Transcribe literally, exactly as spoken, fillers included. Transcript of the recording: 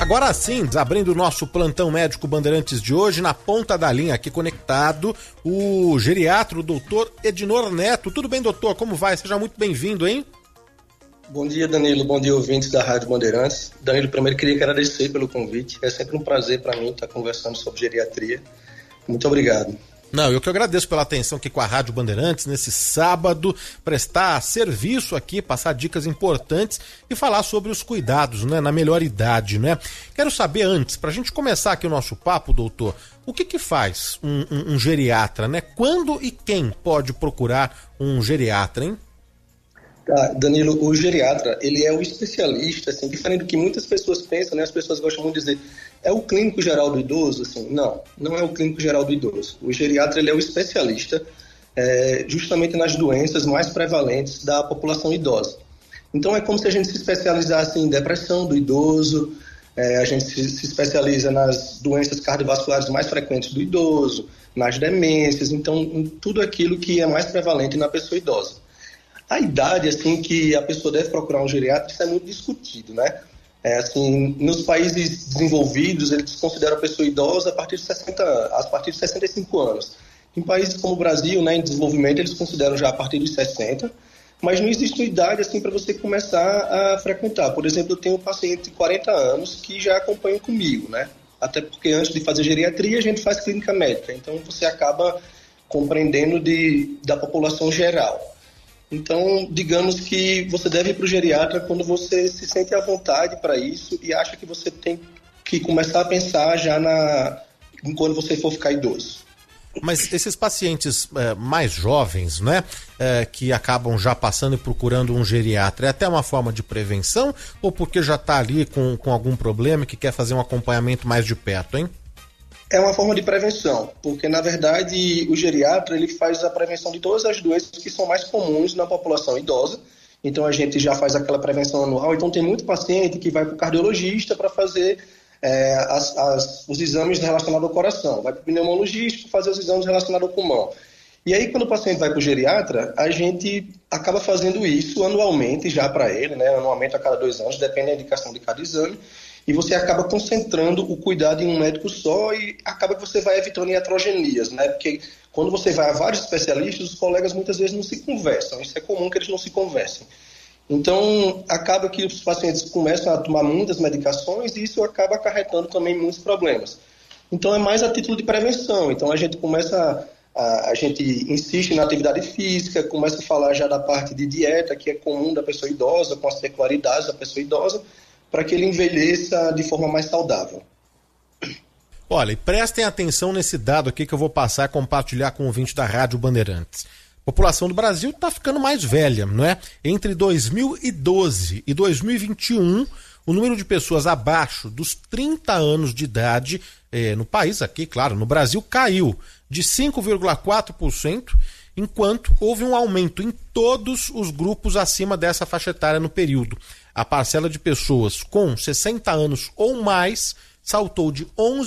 Agora sim, abrindo o nosso plantão médico Bandeirantes de hoje, na ponta da linha aqui conectado, o geriatra, o doutor Edinor Neto. Tudo bem, doutor? Como vai? Seja muito bem-vindo, hein? Bom dia, Danilo. Bom dia, ouvintes da Rádio Bandeirantes. Danilo, primeiro queria agradecer pelo convite. É sempre um prazer para mim estar conversando sobre geriatria. Muito obrigado. Não, eu que agradeço pela atenção aqui com a Rádio Bandeirantes nesse sábado, prestar serviço aqui, passar dicas importantes e falar sobre os cuidados, né, na melhor idade, né? Quero saber antes, pra gente começar aqui o nosso papo, doutor, o que que faz um, um, um geriatra, né? Quando e quem pode procurar um geriatra, hein? Tá, Danilo, o geriatra, ele é o especialista, assim, diferente do que muitas pessoas pensam, né? As pessoas gostam muito de dizer, é o clínico geral do idoso? Assim, não, não é o clínico geral do idoso. O geriatra, ele é o especialista é, justamente nas doenças mais prevalentes da população idosa. Então, é como se a gente se especializasse em depressão do idoso, é, a gente se, se especializa nas doenças cardiovasculares mais frequentes do idoso, nas demências, então, em tudo aquilo que é mais prevalente na pessoa idosa. A idade, assim, que a pessoa deve procurar um geriatra, isso é muito discutido, né? É, assim, nos países desenvolvidos, eles consideram a pessoa idosa a partir de sessenta, a partir de sessenta e cinco anos. Em países como o Brasil, né, em desenvolvimento, eles consideram já a partir dos sessenta, mas não existe uma idade, assim, para você começar a frequentar. Por exemplo, eu tenho um paciente de quarenta anos que já acompanha comigo, né? Até porque antes de fazer geriatria, a gente faz clínica médica, então você acaba compreendendo de, da população geral. Então, digamos que você deve ir para o geriatra quando você se sente à vontade para isso e acha que você tem que começar a pensar já na, quando você for ficar idoso. Mas esses pacientes é, mais jovens, né, é, que acabam já passando e procurando um geriatra, é até uma forma de prevenção ou porque já está ali com, com algum problema e que quer fazer um acompanhamento mais de perto, hein? É uma forma de prevenção, porque, na verdade, o geriatra ele faz a prevenção de todas as doenças que são mais comuns na população idosa. Então, a gente já faz aquela prevenção anual. Então, tem muito paciente que vai para o cardiologista para fazer é, as, as, os exames relacionados ao coração, vai para o pneumologista para fazer os exames relacionados ao pulmão. E aí, quando o paciente vai para o geriatra, a gente acaba fazendo isso anualmente já para ele, né? Anualmente a cada dois anos, depende da indicação de cada exame. E você acaba concentrando o cuidado em um médico só e acaba que você vai evitando iatrogenias, né? Porque quando você vai a vários especialistas, os colegas muitas vezes não se conversam. Isso é comum que eles não se conversem. Então, acaba que os pacientes começam a tomar muitas medicações e isso acaba acarretando também muitos problemas. Então, é mais a título de prevenção. Então, a gente começa, a, a gente insiste na atividade física, começa a falar já da parte de dieta, que é comum da pessoa idosa, com as peculiaridades da pessoa idosa, para que ele envelheça de forma mais saudável. Olha, e prestem atenção nesse dado aqui que eu vou passar a compartilhar com o ouvinte da Rádio Bandeirantes. A população do Brasil está ficando mais velha, não é? Entre dois mil e doze e dois mil e vinte e um, o número de pessoas abaixo dos trinta anos de idade eh, no país, aqui, claro, no Brasil, caiu de cinco vírgula quatro por cento, enquanto houve um aumento em todos os grupos acima dessa faixa etária no período. A parcela de pessoas com sessenta anos ou mais saltou de onze